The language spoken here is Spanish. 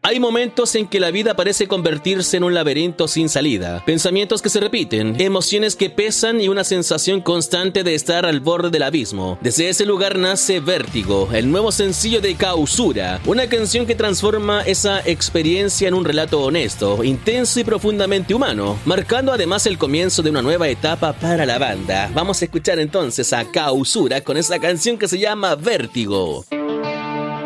Hay momentos en que la vida parece convertirse en un laberinto sin salida. Pensamientos que se repiten, emociones que pesan y una sensación constante de estar al borde del abismo. Desde ese lugar nace Vértigo, el nuevo sencillo de Clausura, una canción que transforma esa experiencia en un relato honesto, intenso y profundamente humano, marcando además el comienzo de una nueva etapa para la banda. Vamos a escuchar entonces a Clausura con esa canción que se llama Vértigo.